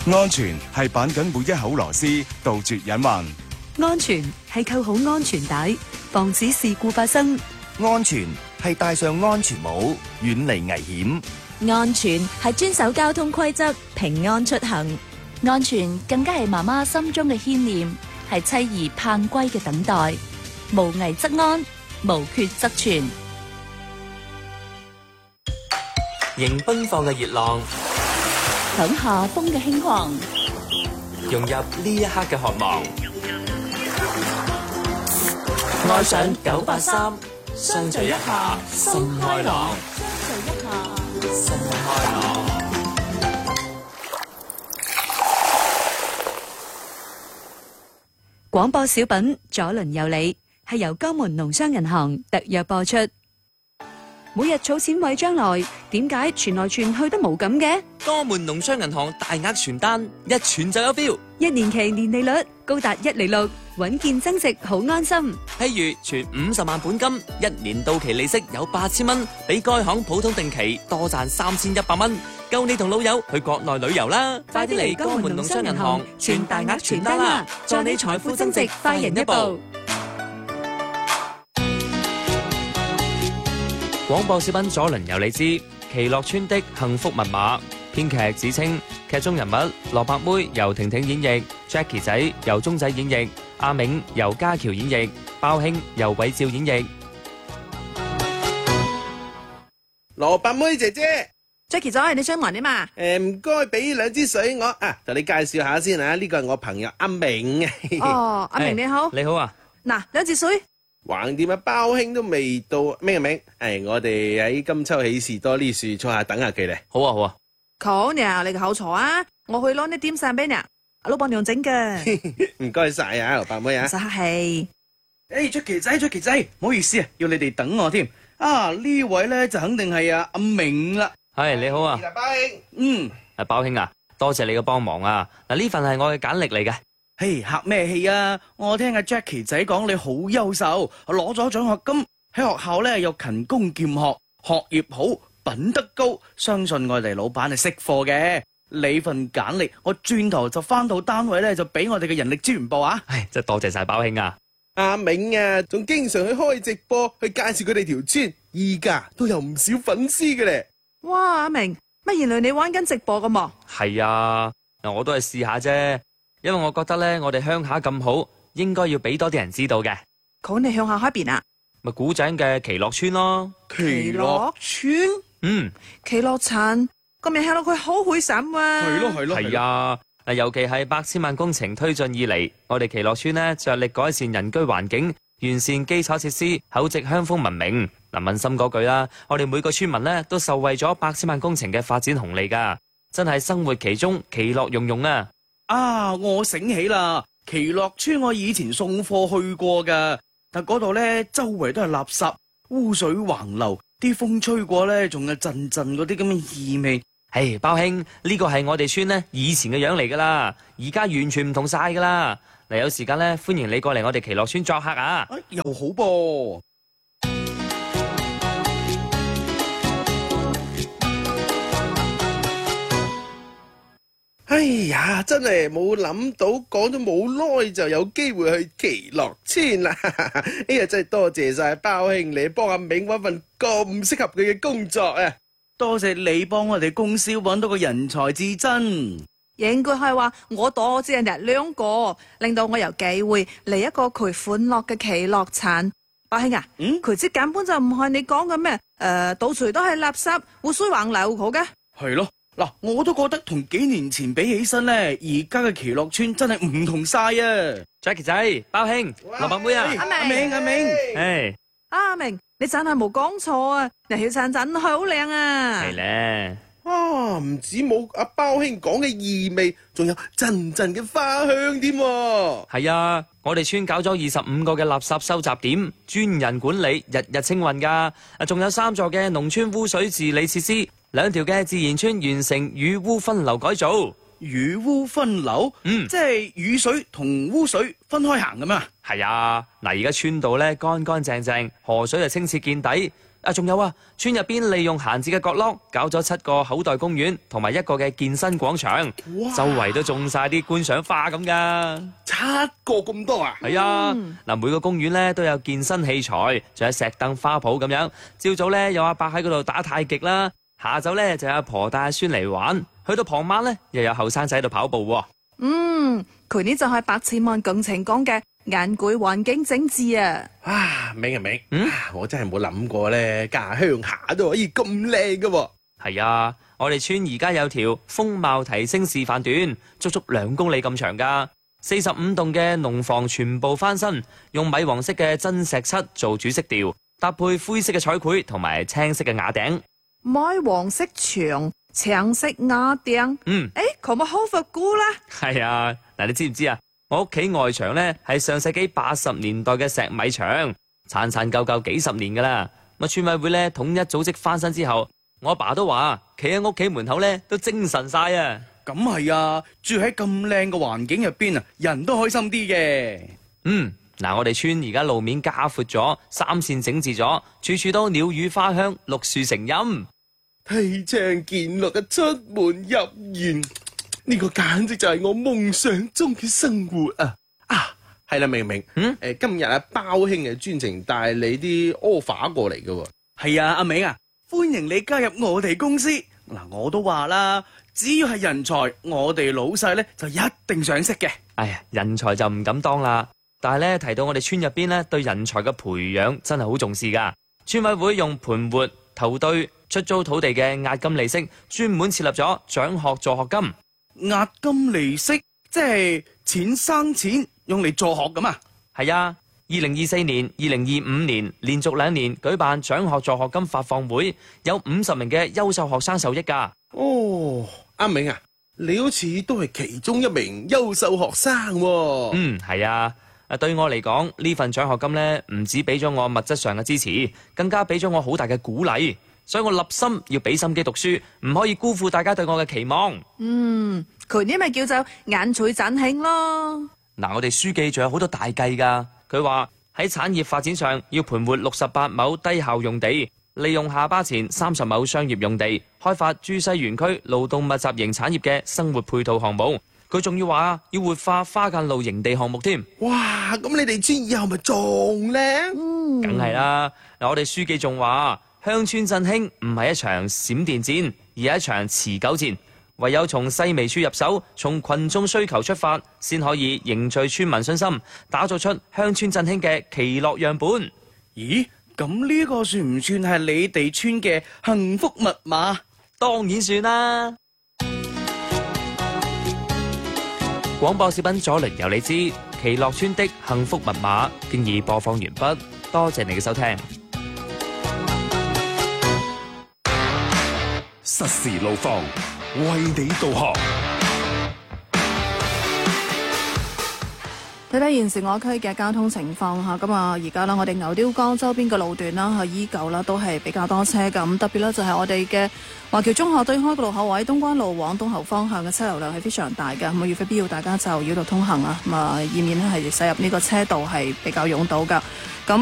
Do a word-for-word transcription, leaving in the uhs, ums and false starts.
安全係綁緊每一口螺絲，杜絕隱患。 安全係扣好安全帶，防止事故發生。 安全係戴上安全帽，遠離危險。 安全係遵守交通規則，平安出行。安全更加係媽媽心中嘅牽念，係妻兒盼歸嘅等待。無危則安，無缺則全。 迎奔放嘅熱浪， 等夏風嘅輕狂， 融入呢一刻嘅渴望。愛上九八三，相聚一下心開朗。 相聚一下心開朗。 廣播小品左鄰右里係由江門農商銀行特約播出。每日儲錢為將來，點解傳來傳去都冇咁嘅？ 江門農商銀行大額傳單，一傳就有 feel。 一年期年利率高達一厘六，穩健增值，好安心。 譬如存五十萬本金，一年到期利息有八千蚊，比該行普通定期多賺三千一百蚊，夠你同老友去國內旅遊啦！快啲嚟江門農商銀行傳大額傳單啦，助你財富增值，快人一步。廣播小品左鄰右里之奇樂村的幸福密碼，編劇子清，劇中人物蘿蔔妹由婷婷演繹， Jackie 仔由鐘仔演繹，阿銘由家喬演繹，包兄由偉照演繹。 蘿蔔妹姐姐 Jackie 仔，你想問啲嘛？ 誒，唔該俾兩支水我啊，同你介紹下先啊，呢個係我朋友阿銘。 哦，阿明你好， 你好啊。 嗱，兩支水。 橫掂啊，包兄都未到，明唔明？誒，我哋喺金秋喜事多呢樹坐下等下佢哋。 好啊好啊。 好呀，你個口坐啊，我去攞啲點心俾你，老闆娘整嘅。 唔該晒啊，蘿蔔妹啊。 唔使客氣。 誒，Jackie仔，Jackie仔，唔好意思啊，要你哋等我添。啊，呢位咧就肯定係阿阿銘啦。 係你好啊， 包兄。 嗯， 阿包兄啊，多謝你嘅幫忙啊。嗱，呢份係我嘅簡歷嚟嘅。 嘿，客咩氣啊？我聽阿 Jackie 仔講你好優秀，攞咗獎學金，喺學校咧又勤工儉學，學業好，品德高，相信我哋老闆係識貨嘅。你份簡歷，我轉頭就翻到單位咧，就俾我哋嘅人力資源部啊。 唉，真係多謝晒包兄啊。 阿銘啊，仲經常去開直播，去介紹佢哋條村，依家都有唔少粉絲嘅咧。 哇，阿明，乜原來你玩緊直播噶嘛？ 係啊，嗱，我都係試下啫。因為我覺得咧，我哋鄉下咁好，應該要俾多啲人知道嘅。 講你鄉下開邊啊？ 咪古井嘅奇樂村咯。 奇樂村？ 嗯， 奇樂陳個名聽落去好會審喎。 係咯係咯。 係啊，嗱，尤其係百千萬工程推進以嚟，我哋奇樂村呢着力改善人居環境，完善基礎設施，厚植鄉風文明。嗱，問心嗰句啦，我哋每個村民呢都受惠咗百千萬工程嘅發展紅利噶，真係生活其中，其樂融融啊！ 啊！我醒起啦，奇樂村我以前送貨去過噶，但嗰度咧周圍都係垃圾，污水橫流，啲風吹過咧，仲有陣陣嗰啲咁嘅異味。 唉，包兄，呢個係我哋村呢以前嘅樣嚟噶啦，而家完全唔同晒噶啦。嗱，有時間咧，歡迎你過嚟我哋奇樂村作客啊！ 啊又好噃。 哎呀，真係冇諗到，講咗冇耐就有機會去奇樂村啦！哎呀，真係多謝晒包兄你幫阿銘搵份咁適合佢嘅工作啊！ 多謝你幫我哋公司搵到個人才至真。 應該係話我多謝人哋兩個，令到我有機會嚟一個佢歡樂嘅奇樂餐。包兄啊， 嗯， 佢即根本就唔係你講嘅咩？誒，到處都係垃圾，污水橫流好嘅。 係咯。嗱，我都覺得同幾年前比起身咧，而家嘅奇樂村真係唔同晒啊 ！Jackie 仔、包兄、蘿蔔妹啊， 阿明、 阿明、阿明， 誒， 阿明，你真係冇講錯啊！嗱，小陳真係好靚啊！ 係咧， 啊，唔止冇阿包兄講嘅異味，仲有陣陣嘅花香添。 係啊，我哋村搞咗二十五個嘅垃圾收集點，專人管理，日日清運噶。啊，仲有三座嘅農村污水治理設施。兩條嘅自然村完成雨污分流改造， 雨污分流， 嗯， 即係雨水同污水分開行咁啊。 係啊，嗱，而家村道咧乾乾淨淨，河水就清澈見底， 啊，仲有啊，村入邊利用閒置嘅角落，搞咗七個口袋公園同埋一個嘅健身廣場， 哇周圍都種晒啲觀賞花咁噶。 七個咁多啊？ 係啊，嗱，每個公園咧都有健身器材，仲有石凳、花圃咁樣。朝早咧有阿伯喺嗰度打太極啦，下晝咧就有阿婆帶阿孫嚟玩，去到傍晚咧又有後生仔喺度跑步喎。 嗯，佢呢就係百千萬工程講嘅眼攰環境整治啊！ 啊，明啊明， 嗯啊我真係冇諗過咧，家下鄉下都可以咁靚噶喎。 係啊，我哋村而家有條風貌提升示範段，足足兩公里咁長噶。四十五棟嘅農房全部翻新，用米黃色嘅真石漆做主色調，搭配灰色嘅彩繪同埋青色嘅瓦頂。 米黃色牆、橙色瓦頂， 嗯， 誒，佢咪好復古啦？ 係啊，嗱，你知唔知啊？我屋企外牆呢係上世紀八十年代嘅石米牆，殘殘舊舊幾十年噶啦。咁村委會呢統一組織翻新之後，我阿爸都話，企喺屋企門口呢都精神晒啊！ 咁係啊，住喺咁靚嘅環境入邊啊，人都開心啲嘅。 嗯，嗱，我哋村而家路面加闊咗，三線整治咗，處處都鳥語花香，綠樹成蔭。 梯窗見落嘅出門入園，呢、這個簡直就係我夢想中嘅生活啊！啊，係啦，明明， 嗯， 誒、今日阿包兄係專程帶你啲 offer 過嚟嘅喎。 係啊，阿明啊，歡迎你加入我哋公司。嗱，我都話啦，只要係人才，我哋老細咧就一定賞識嘅。 哎呀，人才就唔敢當啦。但係咧提到我哋村入邊咧，對人才嘅培養真係好重視噶。村委會用盤活、投對、出租土地嘅押金利息，專門設立咗獎學助學金。 押金利息即係錢生錢，用嚟助學咁啊？ 係啊，二零二四年、二零二五年連續兩年舉辦獎學助學金發放會，有五十名嘅優秀學生受益噶。 哦，阿明啊，你好似都係其中一名優秀學生喎。 嗯，係啊。誒，對我嚟講，呢份獎學金呢，唔止俾咗我物質上嘅支持，更加俾咗我好大嘅鼓勵。所以我立心要俾心機讀書，唔可以辜負大家對我嘅期望。 嗯，佢呢咪叫做眼取盞興咯。 嗱，我哋書記仲有好多大計噶。佢話喺產業發展上要盤活六十八畝低效用地，利用下巴前三十畝商業用地，開發珠西園區勞動密集型產業嘅生活配套項目。佢仲要話要活化花間路營地項目添。 哇，咁你哋村以後咪仲靚？ 嗯， 梗係啦。嗱，我哋書記仲話鄉村振興唔係一場閃電戰，而係一場持久戰。唯有從細微處入手，從群眾需求出發，先可以凝聚村民信心，打造出鄉村振興嘅奇樂樣本。 咦，咁呢個算唔算係你哋村嘅幸福密碼？ 當然算啦。廣播小品左鄰右你知，奇樂村的幸福密碼經已播放完畢，多謝你嘅收聽。 實時路況，為你導航。 睇睇現時我區嘅交通情況嚇，咁啊而家啦，我哋牛碉江周邊嘅路段啦，係依舊啦，都係比較多車咁。特別咧就係我哋嘅華僑中學對開嘅路口位，東關路往東後方向嘅車流量係非常大嘅，咁啊，如非必要大家就繞道通行啊，咁啊，以免咧係駛入呢個車道係比較擁堵㗎。咁